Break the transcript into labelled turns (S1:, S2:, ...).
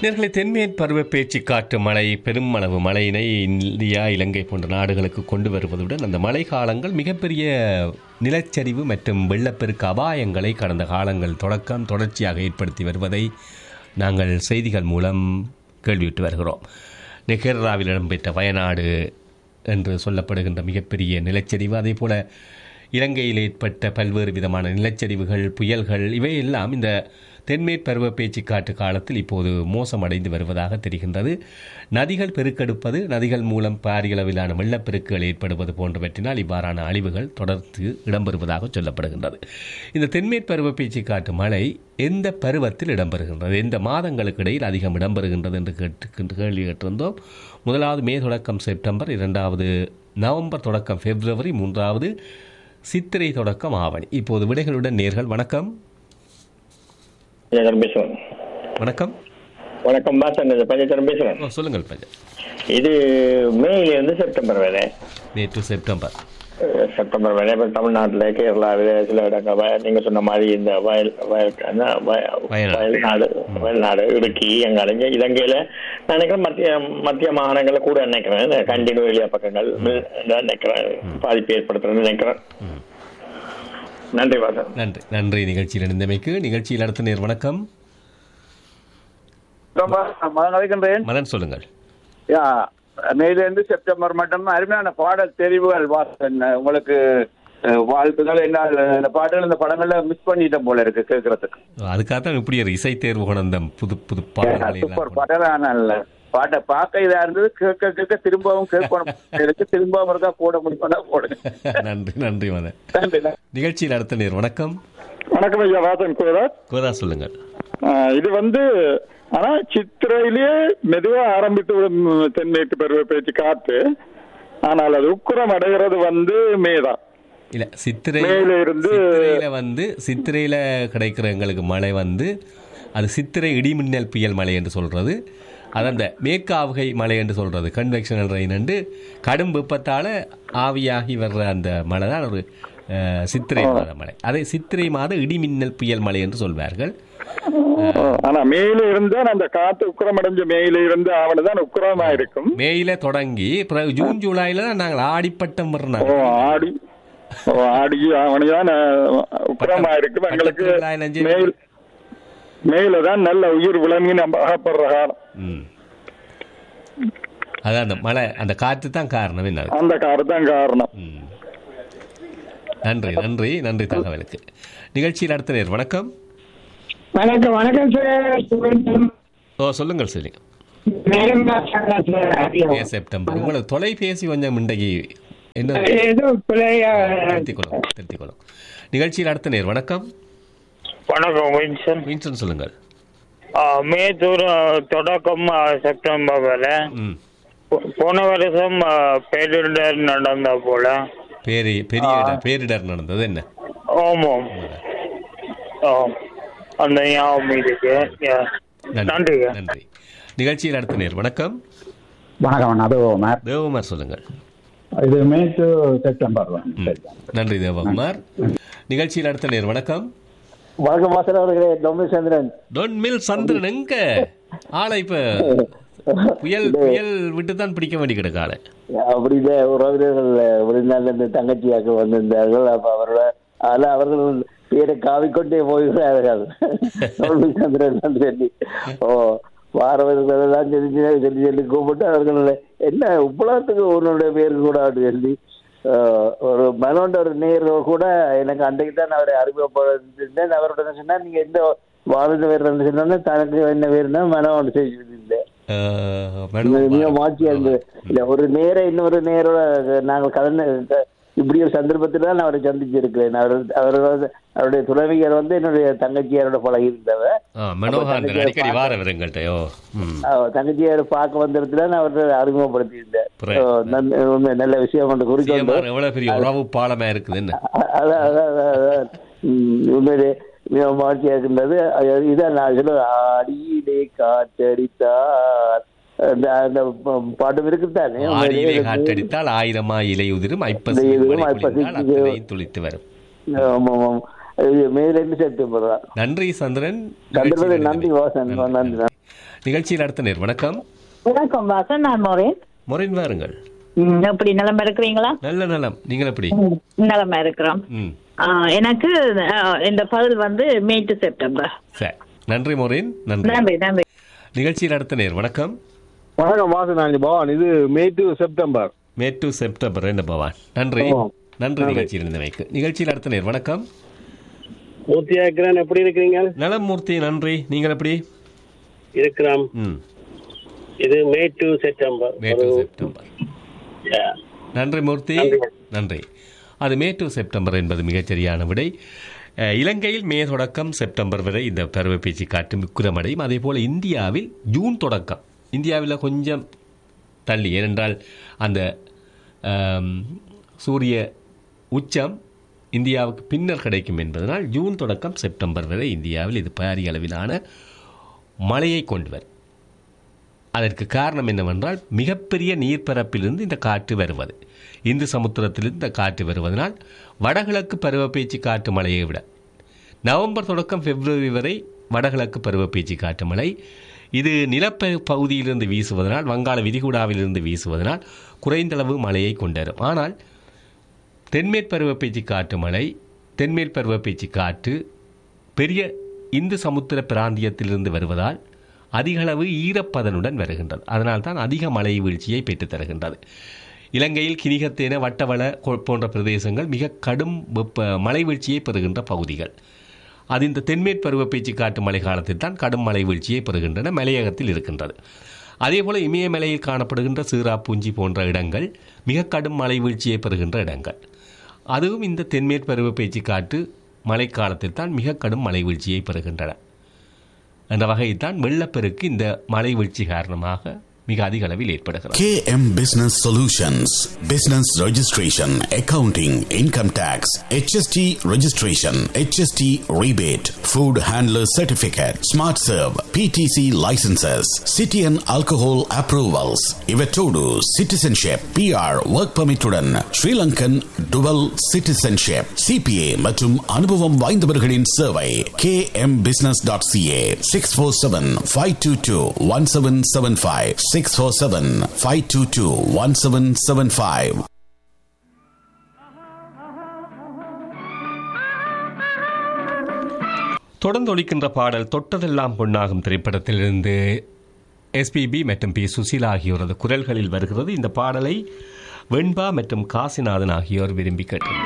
S1: நேர்களை தென்மேற் பருவ பேச்சு காற்று மழை பெருமளவு மழையினை இந்தியா இலங்கை போன்ற நாடுகளுக்கு கொண்டு வருவதுடன் அந்த மழை காலங்கள் மிகப்பெரிய நிலச்சரிவு மற்றும் வெள்ளப்பெருக்கு அபாயங்களை கடந்த காலங்கள் தொடர்ச்சியாக ஏற்படுத்தி வருவதை நாங்கள் செய்திகள் மூலம் கேள்வியுற்று வருகிறோம். கேரளாவில் இடம்பெற்ற வயநாடு என்று சொல்லப்படுகின்ற மிகப்பெரிய நிலச்சரிவு, அதே போல இலங்கையில் ஏற்பட்ட பல்வேறு விதமான நிலச்சரிவுகள், புயல்கள், இவையெல்லாம் இந்த தென்மேற் பருவ பேச்சு காற்று காலத்தில் இப்போது மோசமடைந்து வருவதாக தெரிகின்றது. நதிகள் பெருக்கெடுப்பது, நதிகள் மூலம் பாரியளவிலான வெள்ளப்பெருக்குகள் ஏற்படுவது போன்றவற்றினால் இவ்வாறான அழிவுகள் தொடர்ந்து இடம்பெறுவதாக சொல்லப்படுகின்றது. இந்த தென்மேற் பருவ பேச்சு காற்று மழை எந்த பருவத்தில் இடம்பெறுகின்றது, எந்த மாதங்களுக்கு இடையில் அதிகம் இடம்பெறுகின்றது என்று கேள்வி கேட்டிருந்தோம். முதலாவது மே தொடக்கம் செப்டம்பர், இரண்டாவது நவம்பர் தொடக்கம் பிப்ரவரி, மூன்றாவது சித்திரை தொடக்கம் ஆவணி. இப்போது விடைகளுடன் நேர்கள். வணக்கம். வணக்கம்.
S2: வணக்கம் பாசன், பஞ்சத்தரம் பேசுறேன்.
S1: சொல்லுங்கள் பஞ்ச.
S2: இது மேயிலிருந்து செப்டம்பர் வரை.
S1: மே டு செப்டம்பர்
S2: வரை. இப்போ தமிழ்நாட்டில், கேரளாவில் சில இடங்கள் நீங்க சொன்ன மாதிரி இந்த வயல்நாடு, இடுக்கி, எங்க இலங்கையில நினைக்கிறேன் மத்திய மாகாணங்கள்ல கூட நினைக்கிறேன், கண்டினியூ ஏரியா பக்கங்கள் நினைக்கிறேன் பாதிப்பு ஏற்படுத்துறேன்னு நினைக்கிறேன். நன்றி பாசன்.
S1: நன்றி. நன்றி நிகழ்ச்சியில் இணைந்தமைக்கு. நிகழ்ச்சியில் அடுத்த நேர். வணக்கம். மதன் சொல்லுங்கள்.
S3: மேலிருந்து செப்டம்பர் மட்டும் அருமையான பாடல் தெரிவுகள் வாசன், உங்களுக்கு வாழ்த்துக்கள். என்ன பாடல் இந்த படங்கள்ல மிஸ் பண்ணிட்டேன் போல இருக்கு கேட்கறதுக்கு.
S1: அதுக்காக தான் இப்படி ஒரு இசை தேர்வு கொண்ட புது புது
S3: சூப்பர் பாடல். பாட்டை பார்க்க இதா இருந்தது, கேட்க திரும்பவும் கேட்கணும், திரும்பவும் இருக்கா போட முடியுமா போடுங்க.
S1: நன்றி. நன்றி மதன். நிகழ்ச்சியில் அடுத்த நேர். வணக்கம்.
S4: வணக்கம் ஐயா, வாசன்
S1: கோதா சொல்லுங்கள்.
S4: இது ஆனா சித்திரையிலேயே மெதுவா ஆரம்பித்து விடும் தென்மேற்கு பருவ பேச்சு காற்று. ஆனால் அது உக்குரம் அடைகிறது மேதான்.
S1: இல்ல, சித்திரையில கிடைக்கிற எங்களுக்கு மழை அது சித்திரை இடிமின்னல் புயல் மழை என்று சொல்றது. அது அந்த மேற்காவுகை மழை என்று சொல்றது, கன்வெக்ஷனல் ரெயின் என்று கடும் வெப்பத்தால ஆவியாகி வர்ற அந்த மழை தான் ஒரு சித்திரை மாத மழை. அதை சித்திரை மாத இடிமின்னல் புயல் மழை என்று சொல்வார்கள்.
S4: ஆனா மேல இருந்தா அந்த காத்து உக்கிரமடைஞ்ச மேல இருந்து அவனதான் உக்கிரமா இருக்கும்.
S1: மேயில தொடங்கி ஜூன் ஜூலைல நாங்கள் ஆடிப்பட்டம் வர்றோம்.
S4: ஆடி அவனைதான் உக்கிரமா இருக்கும். எங்களுக்கு மேலதான் நல்ல உயிர் விளங்கி நம்ம அகப்படுற காலம்.
S1: அதான் அந்த மழை, அந்த காற்று தான் காரணம். என்ன
S4: அந்த காற்று தான் காரணம்.
S1: நன்றி. நன்றி. நன்றி தகவலுக்கு. நிகழ்ச்சியில் அடுத்த நேர். வணக்கம்.
S5: வணக்கம். வணக்கம் சார்.
S1: சொல்லுங்கள். சொல்லுங்க. செப்டம்பர் உங்களுக்கு தொலைபேசி கொஞ்சம் இன்றைக்கு என்ன திருத்திக்கொள்ளும். நிகழ்ச்சியில் அடுத்த நேர். வணக்கம்.
S6: வணக்கம்.
S1: வின்சன் சொல்லுங்கள்.
S6: மே தொடக்கம் செப்டம்பர் வரை. போன வருஷம் பேரிடர் நடந்த போல.
S1: பேரிடர் நடந்தது என்ன?
S6: ஆமாம், அந்த ஞாபகம் இருக்கு. நன்றி.
S1: நன்றி. நிகழ்ச்சியில் அடுத்த நேர். வணக்கம்.
S7: வணக்கம்.
S1: தேவகுமார் சொல்லுங்கள்.
S7: இது மே டு செப்டம்பர்.
S1: நன்றி தேவகுமார். நிகழ்ச்சியில் அடுத்த நேர். வணக்கம்.
S2: வணக்கம் வாசன் அவர்களே.
S1: டொன்மில் சந்திரன் எங்க ஆளை இப்ப புயல் விட்டுதான் பிடிக்க வேண்டி கிடக்கால.
S2: அப்படி இல்லை, உறவினர்கள் வெளிநாட்டிலிருந்து தங்கச்சியாக வந்திருந்தார்கள். அப்ப அவர்கள் பேரை காவிக்கொண்டே போகிறார்கள். சந்திரன் சொல்லி வாரவர்களெல்லாம் சொல்லி கூப்பிட்டு அவர்கள் என்ன உப்பளத்துக்கு உன்னுடைய பேரு கூட அப்படி சொல்லி ஒரு மனோண்ட ஒரு நேர் கூட எனக்கு அன்றைக்கு தான் அவரை அறிமுகப்படுத்திருந்தேன். அவரோட சொன்னா நீங்க எந்த வாழ்ந்த பேர் சொன்னா தனக்கு என்ன பேருன்னா மனோண்டு செய்திருந்தேன். மாற்றியா இருந்தது. இல்ல, ஒரு நேர இன்னொரு நேரோட நாங்கள் கலந்து இப்படி ஒரு சந்தர்ப்பத்தில் தான் அவரை சந்திச்சிருக்கிறேன். அவருடைய துணைவியர் என்னுடைய தங்கச்சியாரோட பழகி இருந்தவர். தங்கச்சியார பார்க்க வந்திருந்தா அவரை அறிமுகப்படுத்தி இருந்தேன். நல்ல விஷயம் ஒன்று குறிக்கொண்டு உண்மையிலே மிக மகிழ்ச்சியா இருக்கின்றது. இதான் நான் சொல்ல அடியிலே காற்றடித்தார் அந்த பாட்டும் இருக்குதானே.
S1: காற்றடித்தால் ஆயிரமா இலை உதிரும் துளித்து வரும்.
S2: மேலிருந்து செப்டம்பர் தான்.
S1: நன்றி சந்திரன்.
S2: நன்றி வாசன். நன்றி.
S1: நிகழ்ச்சியில் அடுத்த நேர் வணக்கம்.
S8: வணக்கம் வாசன், நான் மொரேன்.
S1: மொரேன் வாருங்கள்.
S8: எப்படி நலமா இருக்கிறீங்களா?
S1: நல்ல நலம். நீங்கள் எப்படி?
S8: நலமா இருக்கிறோம். எனக்கு இந்த பதில் வந்து மே டு செப்டம்பர்.
S1: சரி, நன்றி மொரேன். நன்றி
S8: நன்றி நன்றி.
S1: நிகழ்ச்சியில் அடுத்த நேர் வணக்கம்.
S9: வணக்கம் வாசன், நான் பவான். இது மே to September.
S1: May to September என்ன பவான்? நன்றி நன்றி நிகழ்ச்சியில் இருந்தமைக்கு. நிகழ்ச்சியில் அடுத்த நேர் வணக்கம்.
S10: மூர்த்தியா இருக்கிறேன், எப்படி இருக்கிறீங்க?
S1: நலம் மூர்த்தி, நன்றி. நீங்கள் எப்படி
S10: இருக்கிறோம்? இது மே to September.
S1: May to September. நன்றி மூர்த்தி, நன்றி. அது மே டு செப்டம்பர் என்பது மிகச்சரியான விடை. இலங்கையில் மே தொடக்கம் செப்டம்பர் வரை இந்த பருவ பேச்சு காற்று உக்கிரமடையும். அதே போல் இந்தியாவில் ஜூன் தொடக்கம், இந்தியாவில் கொஞ்சம் தள்ளி, ஏனென்றால் அந்த சூரிய உச்சம் இந்தியாவுக்கு பின்னர் கிடைக்கும் என்பதனால் ஜூன் தொடக்கம் செப்டம்பர் வரை இந்தியாவில் இது பாரிய அளவிலான மழையை கொண்டு வரும். அதற்கு காரணம் என்னவென்றால் மிகப்பெரிய நீர்ப்பரப்பிலிருந்து இந்த காற்று வருவது, இந்து சமுத்திரத்திலிருந்து இந்த காற்று வருவதனால் வடகிழக்கு பருவப்பேச்சு காற்று மழையை விட நவம்பர் தொடக்கம் பிப்ரவரி வரை வடகிழக்கு பருவப்பேச்சு காற்று மழை இது நிலப்பகுதியிலிருந்து வீசுவதனால், வங்காள விரிகுடாவிலிருந்து வீசுவதனால் குறைந்தளவு மழையை கொண்டுவரும். ஆனால் தென்மேற் பருவப்பேச்சு காற்று மழை, தென்மேற் பருவப்பேச்சு காற்று பெரிய இந்து சமுத்திர பிராந்தியத்திலிருந்து வருவதால் அதிகளவு ஈரப்பதனுடன் வருகின்றது. அதனால்தான் அதிக மழை வீழ்ச்சியை பெற்றுத் தருகின்றது. இலங்கையில் கினிகத்தேன, வட்டவள போன்ற பிரதேசங்கள் மிக கடும் மழை வீழ்ச்சியை பெறுகின்ற பகுதிகள். அது இந்த தென்மேற் பருவப்பேச்சு காற்று மழை காலத்தில் தான் கடும் மழை வீழ்ச்சியை பெறுகின்றன, மலையகத்தில் இருக்கின்றது. அதேபோல இமயமலையில் காணப்படுகின்ற சீராப்பூஞ்சி போன்ற இடங்கள் மிக கடும் மழை வீழ்ச்சியை பெறுகின்ற இடங்கள். அதுவும் இந்த தென்மேற் பருவப்பேச்சு காற்று மழைக்காலத்தில் தான் மிக கடும் மழை வீழ்ச்சியை பெறுகின்றன. என்ற வகையில் தான் வெள்ளப்பெருக்கு இந்த மழை வீழ்ச்சி காரணமாக மிக அதிக அளவில் ஏற்படுகிறது.
S11: KM Business Solutions, Business Registration, Accounting, Income Tax, HST Registration, HST Rebate, Food Handler Certificate, Smart Serve, PTC Licenses, City and Alcohol Approvals, Ivetodu Citizenship, PR Work Permit உடன் Sri Lankan Dual Citizenship, CPA மற்றும் அனுபவம் வாய்ந்தவர்களின் சேவை. kmbusiness.ca 647-522-1775 647-522-1775.
S1: தொடர்ந்து ஒலிக்கின்ற பாடல் தொட்டதெல்லாம் பொன்னாகும் திரைப்படத்திலிருந்து SPB மற்றும் P. Susheela ஆகியோரது குரல்களில் வருகிறது. இந்த பாடலை வெண்பா மற்றும் காசிநாதன் ஆகியோர் விரும்பி கேட்டனர்.